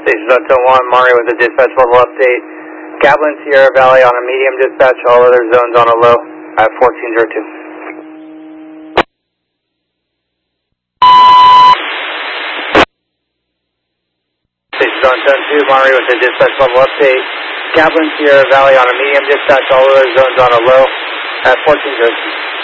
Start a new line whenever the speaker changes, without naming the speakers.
Station Zone 1, Mario with a dispatch level update. Gatlin, Sierra Valley on a medium dispatch, all other zones on a low at 1402. Station Zone 2, Mario with a dispatch level update. Gatlin, Sierra Valley on a medium dispatch, all other zones on a low at 1402.